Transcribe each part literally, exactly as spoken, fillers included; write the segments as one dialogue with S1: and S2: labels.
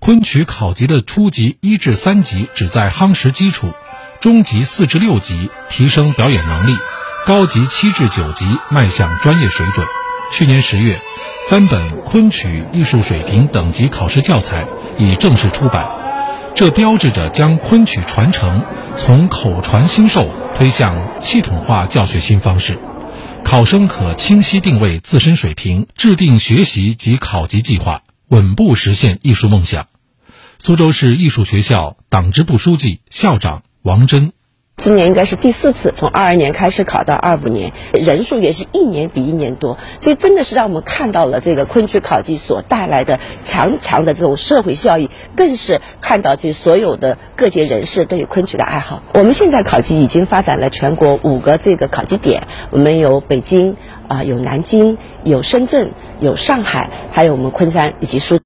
S1: 昆曲考级的初级一至三级旨在夯实基础，中级四至六级提升表演能力，高级七至九级迈向专业水准。去年十月，三本昆曲艺术水平等级考试教材已正式出版，这标志着将昆曲传承从口传心授推向系统化教学新方式。考生可清晰定位自身水平，制定学习及考级计划，稳步实现艺术梦想。苏州市艺术学校党支部书记、校长王真。
S2: 今年应该是第四次，从二二年开始考到二五年，人数也是一年比一年多，所以真的是让我们看到了这个昆曲考级所带来的强强的这种社会效益，更是看到这所有的各界人士对于昆曲的爱好。我们现在考级已经发展了全国五个这个考级点，我们有北京啊、呃，有南京，有深圳，有上海，还有我们昆山以及苏。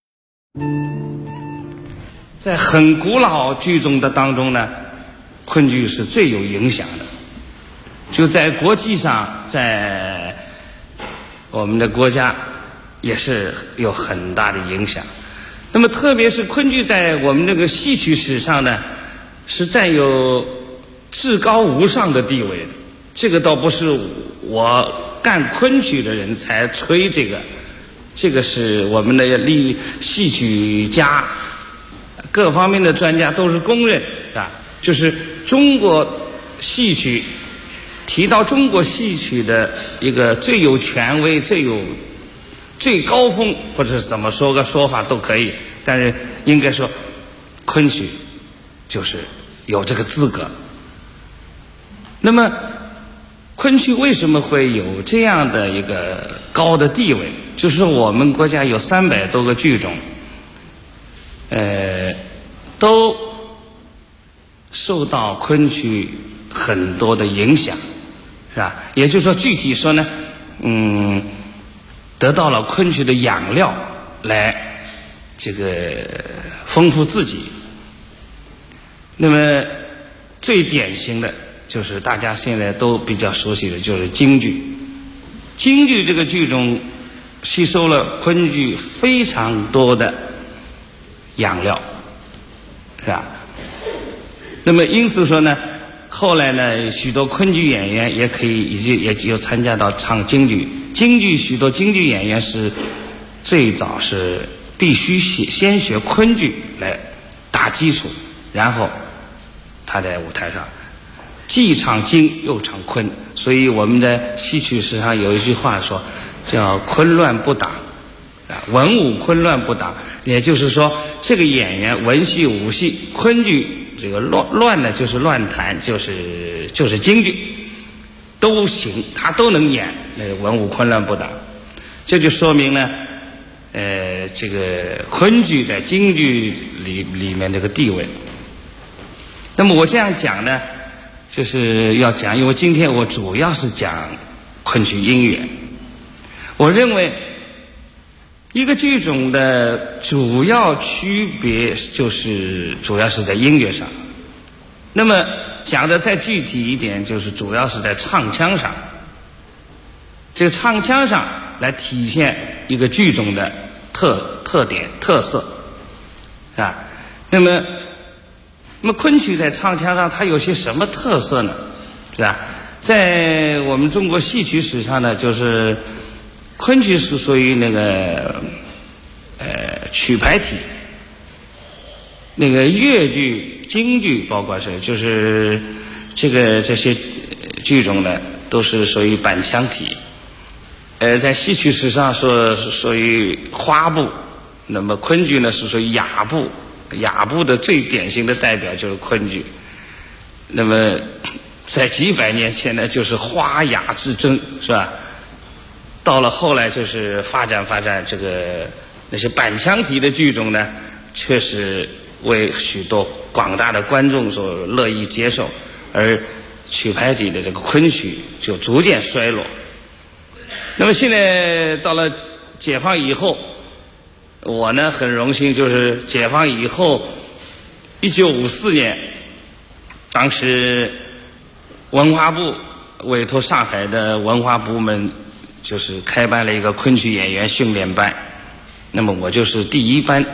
S3: 在很古老剧种的当中呢，昆剧是最有影响的，就在国际上，在我们的国家也是有很大的影响。那么特别是昆剧在我们这个戏曲史上呢，是占有至高无上的地位的。这个倒不是我干昆曲的人才吹这个，这个是我们的历戏曲家各方面的专家都是公认啊，就是中国戏曲，提到中国戏曲的一个最有权威、最有最高峰，或者是怎么说个说法都可以，但是应该说昆曲就是有这个资格。那么昆曲为什么会有这样的一个高的地位？就是我们国家有三百多个剧种，呃，都受到昆曲很多的影响，是吧？也就是说，具体说呢，嗯，得到了昆曲的养料来这个丰富自己。那么最典型的就是大家现在都比较熟悉的就是京剧。京剧这个剧种吸收了昆剧非常多的养料，是吧？那么因此说呢，后来呢，许多昆剧演员也可以也也有参加到唱京剧。京剧许多京剧演员是最早是必须先学昆剧来打基础，然后他在舞台上既唱京又唱昆。所以我们的戏曲史上有一句话说叫昆乱不打，文武昆乱不打，也就是说这个演员文戏武戏昆剧这个乱乱呢就是乱弹，就是就是京剧都行，他都能演，那个文武昆乱不打。这就说明呢呃这个昆剧在京剧里里面这个地位。那么我这样讲呢，就是要讲，因为今天我主要是讲昆曲音乐。我认为一个剧种的主要区别就是主要是在音乐上，那么讲的再具体一点，就是主要是在唱腔上。这个唱腔上来体现一个剧种的特特点特色啊。那么那么昆曲在唱腔上它有些什么特色呢？是吧？在我们中国戏曲史上呢，就是昆曲是属于那个呃曲牌体，那个越剧、京剧，包括是就是这个这些剧种呢，都是属于板腔体。呃，在戏曲史上说是属于花部，那么昆剧呢是属于雅部。雅部的最典型的代表就是昆剧。那么在几百年前呢，就是花雅之争，是吧？到了后来就是发展发展，这个那些板腔体的剧种呢，确实为许多广大的观众所乐意接受，而曲牌体的这个昆曲就逐渐衰落。那么现在到了解放以后，我呢很荣幸，就是解放以后一九五四年，当时文化部委托上海的文化部门就是开办了一个昆曲演员训练班，那么我就是第一班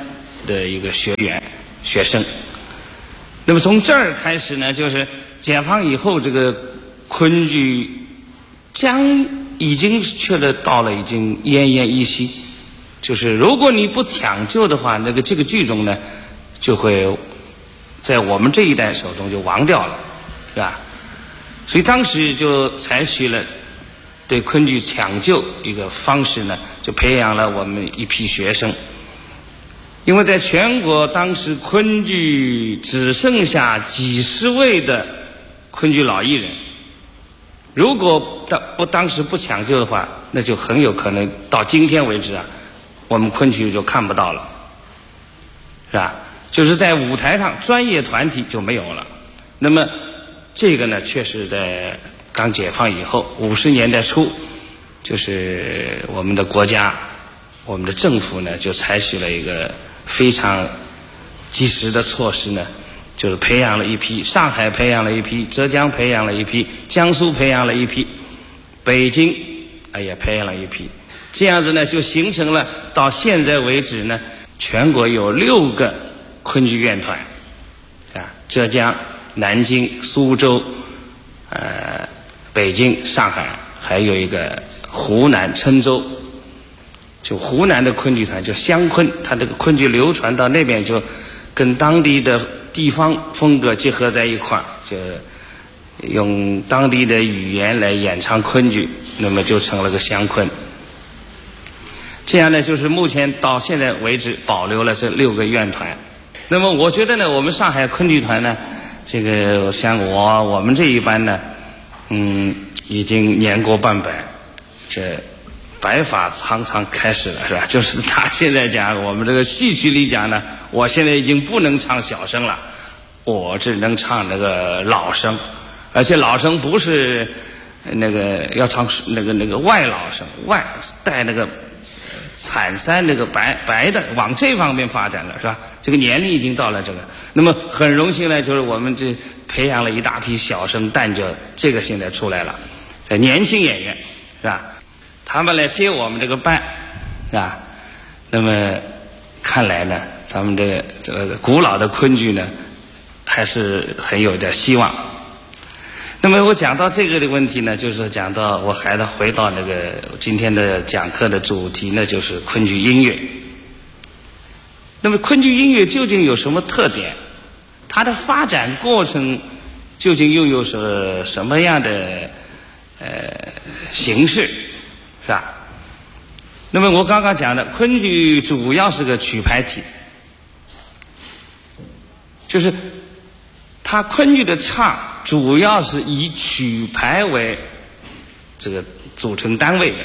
S3: 的一个学员学生。那么从这儿开始呢，就是解放以后，这个昆剧将已经确实到了已经奄奄一息。就是如果你不抢救的话，那个这个剧种呢，就会在我们这一代手中就亡掉了，是吧？所以当时就采取了对昆剧抢救一个方式呢，就培养了我们一批学生。因为在全国当时昆剧只剩下几十位的昆剧老艺人，如果当不当时不抢救的话，那就很有可能到今天为止啊，我们昆剧就看不到了，是吧？就是在舞台上专业团体就没有了。那么这个呢，确实在刚解放以后，五十年代初，就是我们的国家，我们的政府呢，就采取了一个非常及时的措施呢，就是培养了一批，上海培养了一批，浙江培养了一批，江苏培养了一批，北京啊也培养了一批，这样子呢，就形成了到现在为止呢，全国有六个昆剧院团，啊，浙江、南京、苏州、呃、北京、上海，还有一个湖南郴州。就湖南的昆剧团叫湘昆，它这个昆剧流传到那边，就跟当地的地方风格结合在一块儿，就用当地的语言来演唱昆剧，那么就成了个湘昆。这样呢，就是目前到现在为止保留了这六个院团。那么我觉得呢，我们上海昆剧团呢，这个像我我们这一班呢，嗯，已经年过半百，这白发苍苍开始了，是吧？就是他现在讲我们这个戏曲里讲呢，我现在已经不能唱小生了，我只能唱那个老生，而且老生不是那个要唱那个那个外老生，外带那个惨三那个白白的，往这方面发展了，是吧？这个年龄已经到了这个，那么很荣幸呢，就是我们这培养了一大批小生旦角，这个现在出来了，年轻演员，是吧？他们来接我们这个班，是吧？那么看来呢，咱们这个这个古老的昆剧呢，还是很有点希望。那么我讲到这个的问题呢，就是讲到我还得回到那个今天的讲课的主题呢，就是昆剧音乐。那么昆剧音乐究竟有什么特点？它的发展过程究竟又有什什么样的呃形式？是吧？那么我刚刚讲的昆剧主要是个曲牌体，就是它昆剧的唱主要是以曲牌为这个组成单位的，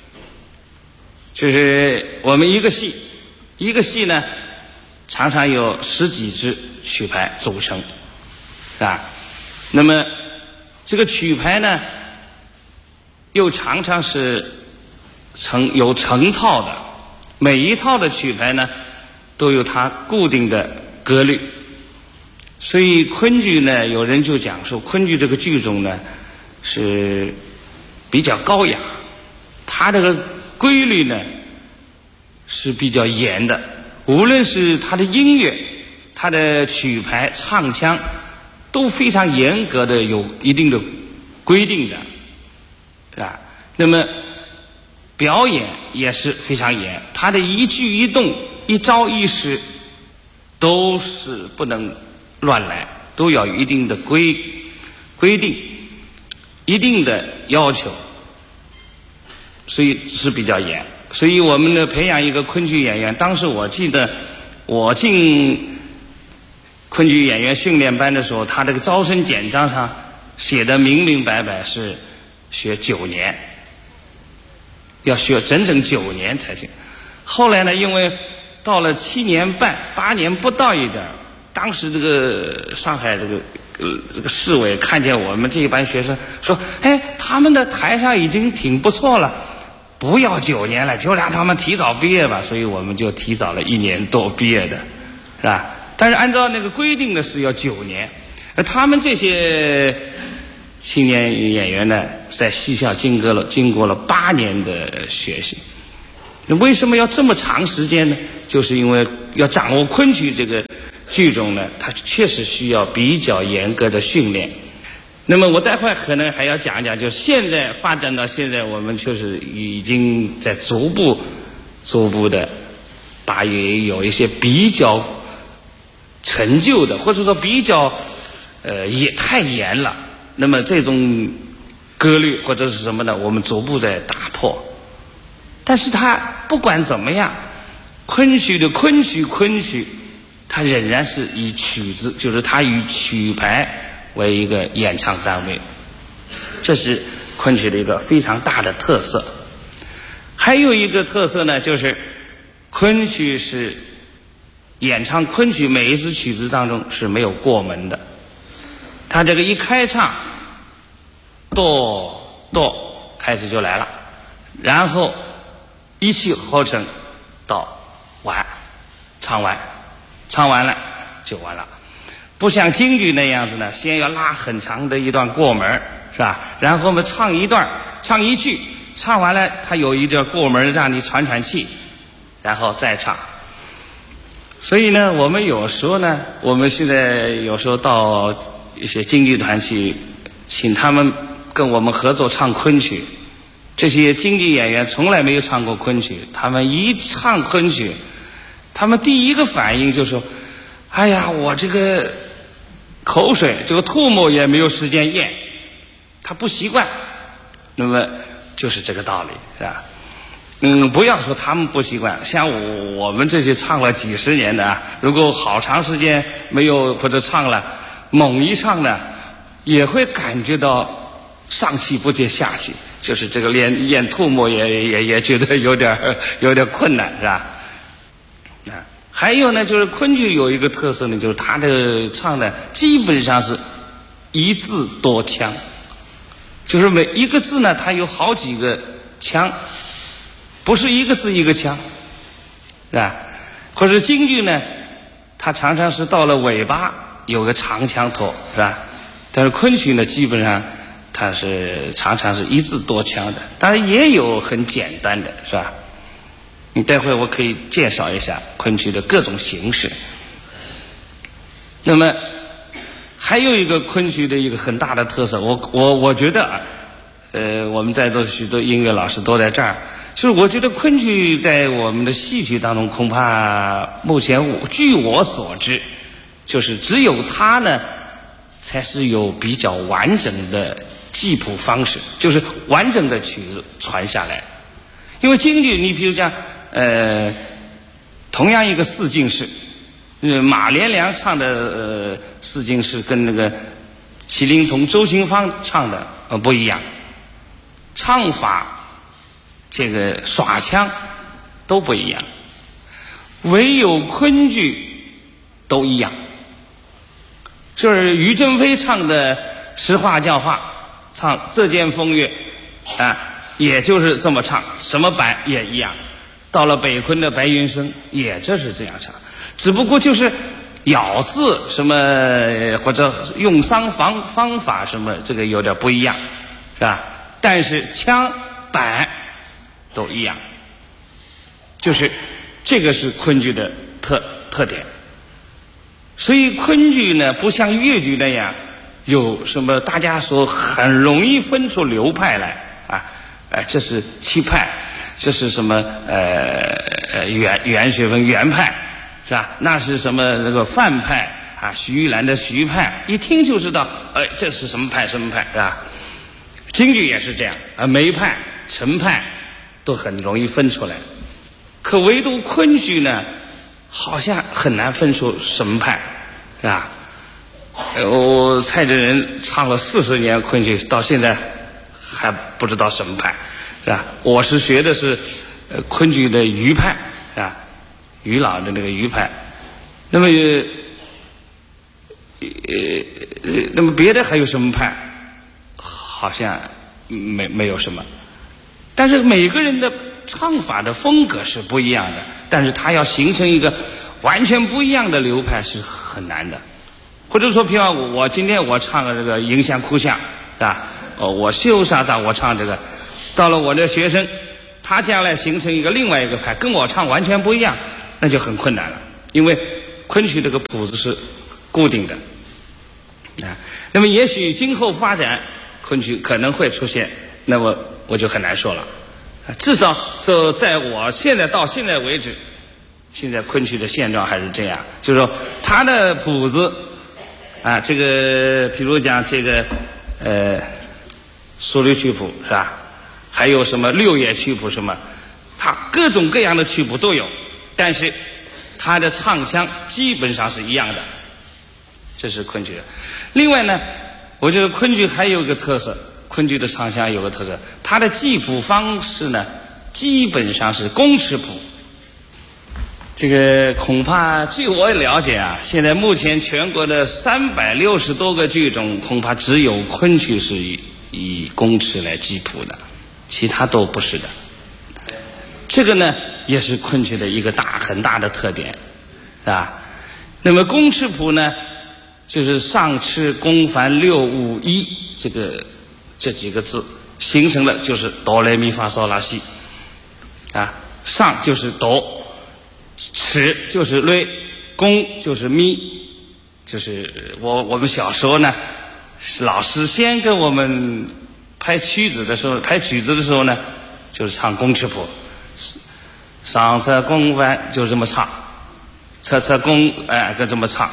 S3: 就是我们一个戏一个戏呢，常常有十几支曲牌组成，是吧？那么这个曲牌呢，又常常是成有成套的，每一套的曲牌呢都有它固定的歌律，所以昆剧呢，有人就讲说昆剧这个剧种呢是比较高雅，它这个规律呢是比较严的，无论是它的音乐、它的曲牌、唱腔都非常严格的有一定的规定的，是吧？那么表演也是非常严，他的一举一动、一招一式都是不能乱来，都要有一定的规规定、一定的要求，所以是比较严。所以我们呢培养一个昆剧演员，当时我记得我进昆剧演员训练班的时候，他这个招生简章上写的明明白白是学九年。要学整整九年才行。后来呢，因为到了七年半、八年不到一点，当时这个上海这个呃这个市委看见我们这一班学生，说：“哎，他们的台上已经挺不错了，不要九年了，就让他们提早毕业吧。”所以我们就提早了一年多毕业的，是吧？但是按照那个规定的是要九年，而他们这些青年演员呢，在戏校经过了经过了八年的学习。为什么要这么长时间呢？就是因为要掌握昆曲这个剧种呢，它确实需要比较严格的训练。那么我待会可能还要讲一讲，就现在发展到现在，我们确实已经在逐步逐步的把也有一些比较陈旧的，或者说比较呃也太严了，那么这种歌律或者是什么呢，我们逐步在打破。但是它不管怎么样，昆曲的昆曲昆曲它仍然是以曲子，就是它以曲牌为一个演唱单位，这是昆曲的一个非常大的特色。还有一个特色呢，就是昆曲是演唱昆曲每一支曲子当中是没有过门的，它这个一开唱哆哆开始就来了，然后一气呵成到完，唱完唱完了就完了。不像京剧那样子呢，先要拉很长的一段过门，是吧？然后我们唱一段，唱一句，唱完了它有一段过门让你喘喘气，然后再唱。所以呢，我们有时候呢，我们现在有时候到一些京剧团去请他们跟我们合作唱昆曲，这些京剧演员从来没有唱过昆曲，他们一唱昆曲，他们第一个反应就是说，哎呀，我这个口水这个唾沫也没有时间咽，他不习惯。那么就是这个道理，是吧？嗯，不要说他们不习惯，像我我们这些唱了几十年的啊，如果好长时间没有或者唱了，猛一唱呢，也会感觉到上气不接下气，就是这个连咽唾沫也也也觉得有点有点困难，是吧？啊，还有呢，就是昆剧有一个特色呢，就是它的唱的基本上是一字多腔，就是每一个字呢，它有好几个腔，不是一个字一个腔，是吧？或者京剧呢，它常常是到了尾巴有个长腔头，是吧？但是昆曲呢，基本上它是常常是一字多腔的，当然也有很简单的，是吧？你待会我可以介绍一下昆曲的各种形式。那么还有一个昆曲的一个很大的特色，我我我觉得啊，呃，我们在座许多音乐老师都在这儿，就是我觉得昆曲在我们的戏曲当中，恐怕目前我据我所知，就是只有它呢，才是有比较完整的记谱方式，就是完整的曲子传下来。因为京剧，你比如讲，呃，同样一个四进士，呃，马连良唱的呃四进士跟那个麒麟童周清芳唱的呃不一样，唱法这个耍腔都不一样，唯有昆剧都一样。就是于正飞唱的《实话教化》，唱《浙见风月》啊，也就是这么唱，什么版也一样。到了北昆的白云生也就是这样唱，只不过就是咬字什么或者用嗓方方法什么这个有点不一样，是吧？但是腔板都一样，就是这个是昆剧的特特点。所以昆剧呢，不像越剧那样有什么大家说很容易分出流派来啊，哎，这是七派，这是什么呃呃原原学分原派，是吧？那是什么那个范派啊，徐玉兰的徐派，一听就知道，哎，这是什么派什么派，是吧？京剧也是这样啊，梅派、陈派都很容易分出来，可唯独昆剧呢，好像很难分出什么派，是吧？我蔡振仁唱了四十年昆曲，到现在还不知道什么派，是吧？我是学的是呃昆曲的余派，是吧？余老的那个余派。那么呃呃那么别的还有什么派？好像没没有什么。但是每个人的唱法的风格是不一样的，但是他要形成一个完全不一样的流派是很难的。或者说，譬如我我今天我唱了这个迎香哭相，是吧？哦，我秀沙沙我唱这个，到了我的学生，他将来形成一个另外一个派，跟我唱完全不一样，那就很困难了。 因为昆曲这个谱子是固定的啊。那么也许今后发展昆曲可能会出现，那么我就很难说了。至少就在我现在到现在为止，现在昆曲的现状还是这样，就是说它的谱子啊，这个比如讲这个呃苏律曲谱是吧？还有什么六野曲谱什么，它各种各样的曲谱都有，但是它的唱腔基本上是一样的，这是昆曲的。另外呢，我觉得昆曲还有一个特色，昆曲的唱腔有个特色，它的记谱方式呢，基本上是公尺谱。这个恐怕据我了解啊，现在目前全国的三百六十多个剧种，恐怕只有昆曲是以以公尺来记谱的，其他都不是的。这个呢，也是昆曲的一个大很大的特点，是吧？那么公尺谱呢，就是上尺公繁六五一这个这几个字形成了，就是哆来咪发嗦拉西啊，上就是哆。尺就是瑞，公就是咪，就是我我们小时候呢，老师先跟我们拍曲子的时候，拍曲子的时候呢，就是唱公尺谱，上册公繁就这么唱，册册公哎就这么唱，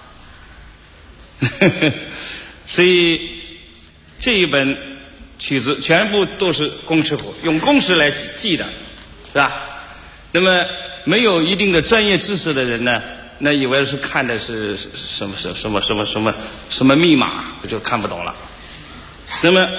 S3: 所以这一本曲子全部都是公尺谱，用公尺来记的，是吧？那么没有一定的专业知识的人呢，那以为是看的是什么什么什么什么什么什么密码，就看不懂了。那么，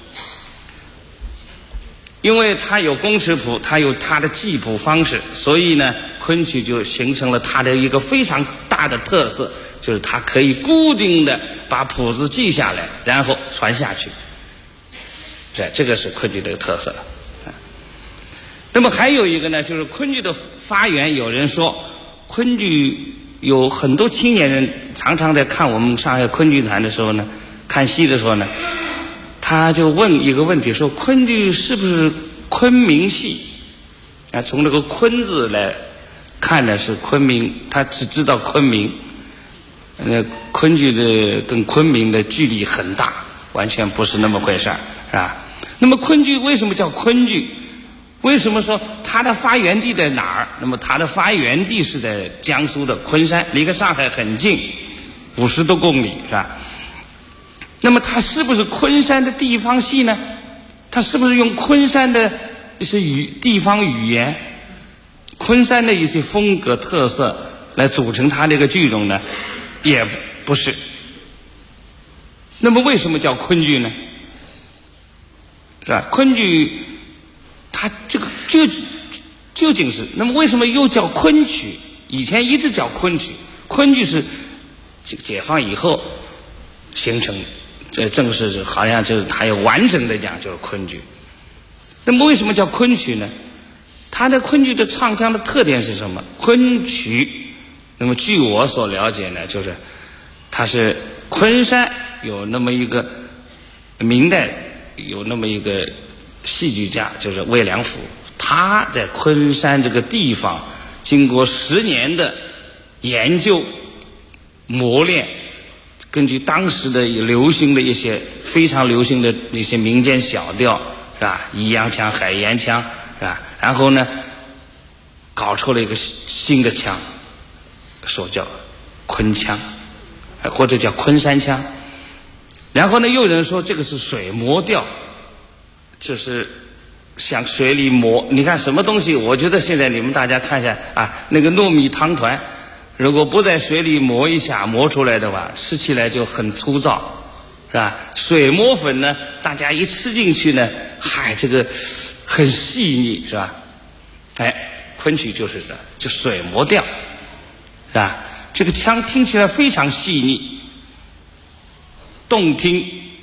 S3: 因为它有公尺谱，它有它的记谱方式，所以呢，昆曲就形成了它的一个非常大的特色，就是它可以固定的把谱子记下来，然后传下去。这这个是昆曲的特色。那么还有一个呢，就是昆剧的发源，有人说昆剧有很多青年人常常在看我们上海昆剧团的时候呢，看戏的时候呢，他就问一个问题，说昆剧是不是昆明戏啊？从这个昆字来看呢，是昆明，他只知道昆明，呃，昆剧的跟昆明的距离很大，完全不是那么回事儿，是吧？那么昆剧为什么叫昆剧？为什么说它的发源地在哪儿？那么它的发源地是在江苏的昆山，离开上海很近，五十多公里，是吧？那么它是不是昆山的地方戏呢？它是不是用昆山的一些语地方语言、昆山的一些风格特色来组成它这个剧种呢？也不是。那么为什么叫昆剧呢？是吧？昆剧它这个究究竟是，那么为什么又叫昆曲？以前一直叫昆曲，昆剧是这个解放以后形成，这正是好像就是它要完整的讲就是昆剧。那么为什么叫昆曲呢？它的昆剧的唱腔的特点是什么？昆曲，那么据我所了解呢，就是它是昆山有那么一个明代有那么一个戏剧家，就是魏良辅，他在昆山这个地方经过十年的研究磨练，根据当时的流行的一些非常流行的一些民间小调，是吧？宜阳腔、海盐腔，是吧？然后呢，搞出了一个新的腔，说叫昆腔，或者叫昆山腔。然后呢，又有人说这个是水磨调，就是像水里磨。你看什么东西？我觉得现在你们大家看一下啊，那个糯米汤团，如果不在水里磨一下，磨出来的话，吃起来就很粗糙，是吧？水磨粉呢，大家一吃进去呢，嗨，这个很细腻，是吧？哎，昆曲就是这，就水磨调，是吧？这个腔听起来非常细腻、动听、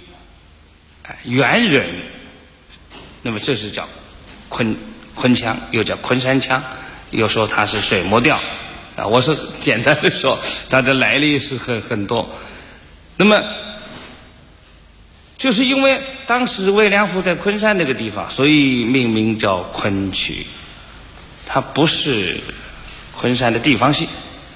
S3: 圆润，那么这是叫昆昆腔，又叫昆山腔，又说它是水磨调啊。我是简单的说，它的来历是很很多。那么就是因为当时魏良辅在昆山那个地方，所以命名叫昆曲。它不是昆山的地方戏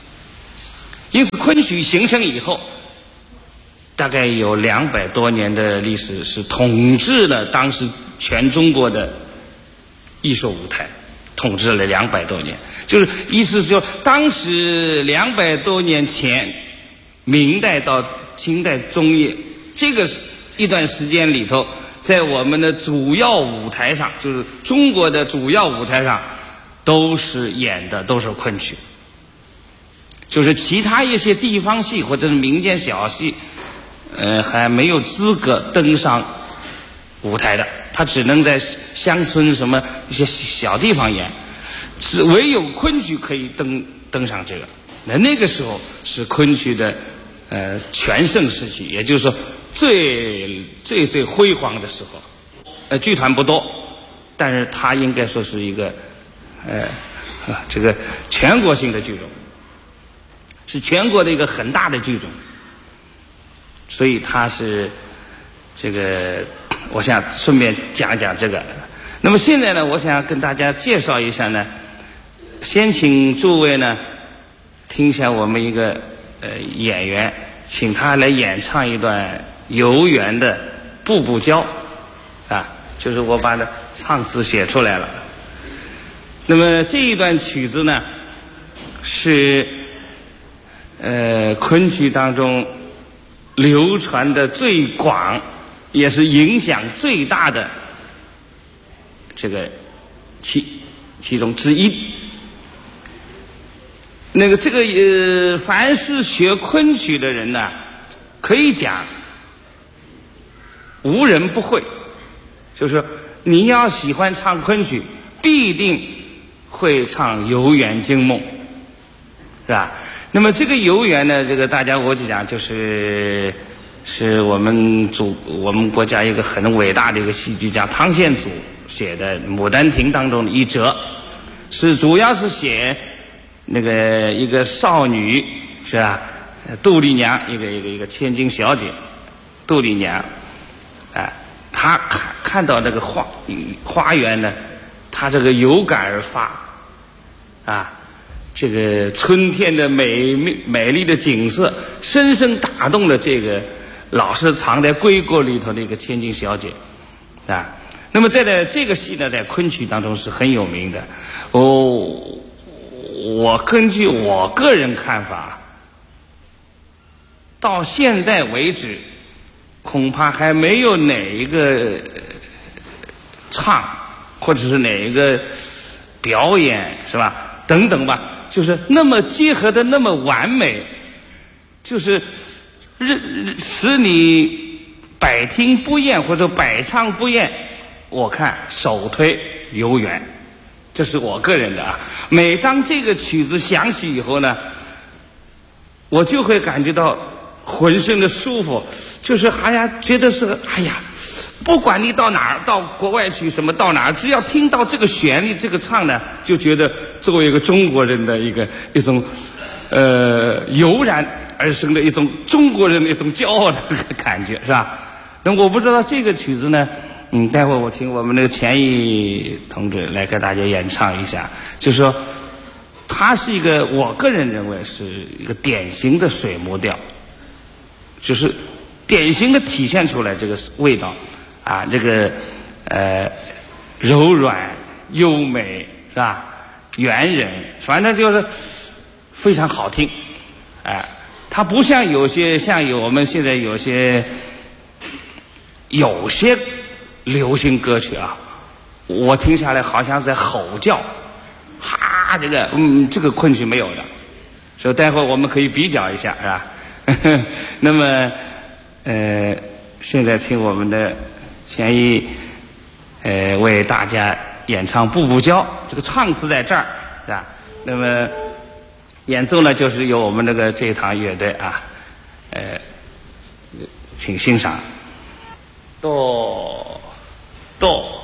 S3: 因此昆曲形成以后，大概有两百多年的历史，是统治了当时全中国的艺术舞台，统治了两百多年。就是意思是说，当时两百多年前，明代到清代中叶这个一段时间里头，在我们的主要舞台上，就是中国的主要舞台上，都是演的都是昆曲。就是其他一些地方戏或者是民间小戏，呃，还没有资格登上舞台的，他只能在乡村什么一些小地方演，只唯有昆曲可以登登上这个。那那个时候是昆曲的呃全盛时期，也就是说最最最辉煌的时候。呃，剧团不多，但是它应该说是一个呃这个全国性的剧种。是全国的一个很大的剧种，所以它是这个，我想顺便讲讲这个。那么现在呢，我想跟大家介绍一下呢，先请诸位呢听一下我们一个呃演员，请他来演唱一段游园的《步步娇》啊，就是我把它唱词写出来了。那么这一段曲子呢是呃，昆曲当中流传的最广，也是影响最大的这个其其中之一。那个这个呃，凡是学昆曲的人呢，可以讲无人不会，就是说你要喜欢唱昆曲，必定会唱《游园惊梦》，是吧？那么这个游园呢，这个大家我就讲，就是是我们祖我们国家一个很伟大的一个戏剧家汤显祖写的《牡丹亭》当中的一折，是主要是写那个一个少女，是吧？杜丽娘，一个一个一个千金小姐，杜丽娘，哎，她看看到这个花花园呢，她这个有感而发，啊。这个春天的美美丽的景色，深深打动了这个老是藏在闺阁里头的一个千金小姐，啊。那么在的这个戏呢，在昆曲当中是很有名的。哦，我根据我个人看法，到现在为止，恐怕还没有哪一个唱，或者是哪一个表演，是吧？等等吧。就是那么结合的那么完美，就是使你百听不厌或者百唱不厌。我看首推游园，这是我个人的啊。每当这个曲子响起以后呢，我就会感觉到浑身的舒服，就是哎呀，觉得是哎呀，不管你到哪儿，到国外去什么到哪儿，只要听到这个旋律这个唱呢，就觉得作为一个中国人的一个一种呃油然而生的一种中国人的一种骄傲的感觉，是吧？那我不知道这个曲子呢，嗯，待会儿我请我们那个钱毅同志来给大家演唱一下，就是说它是一个我个人认为是一个典型的水磨调，就是典型的体现出来这个味道啊，这个呃柔软优美，是吧？圆人，反正就是非常好听，哎、呃，它不像有些像有我们现在有些有些流行歌曲啊，我听下来好像在吼叫，哈，这个嗯，这个昆曲没有的，所以待会儿我们可以比较一下，是吧？那么呃，现在请我们的钱毅呃为大家演唱《步步娇》，这个唱词在这儿，是吧？那么演奏呢，就是由我们那个这一堂乐队啊，呃，请欣赏。哆哆。